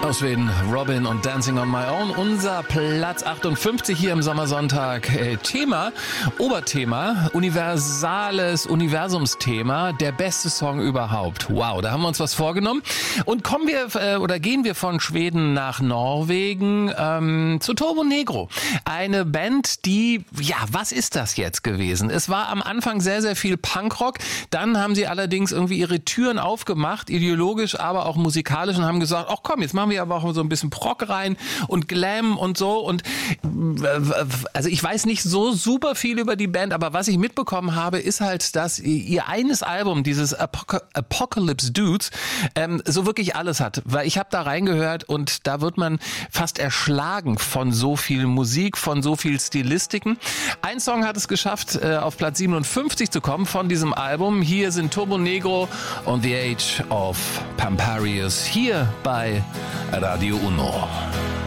Aus Schweden, Robin und Dancing on My Own. Unser Platz 58 hier im Sommersonntag. Oberthema, universales Universumsthema, der beste Song überhaupt. Wow, da haben wir uns was vorgenommen. Und gehen wir von Schweden nach Norwegen zu Turbo Negro. Eine Band, die, was ist das jetzt gewesen? Es war am Anfang sehr, sehr viel Punkrock. Dann haben sie allerdings irgendwie ihre Türen aufgemacht, ideologisch, aber auch musikalisch, und haben gesagt, ach komm, jetzt machen wir aber auch so ein bisschen Prog rein und Glam und so. Und also ich weiß nicht so super viel über die Band, aber was ich mitbekommen habe, ist halt, dass ihr eines Album, dieses Apocalypse Dudes, so wirklich alles hat. Weil ich habe da reingehört und da wird man fast erschlagen von so viel Musik, von so viel Stilistiken. Ein Song hat es geschafft, auf Platz 57 zu kommen von diesem Album. Hier sind Turbo Negro und The Age of Pamparius hier bei Radio Uno.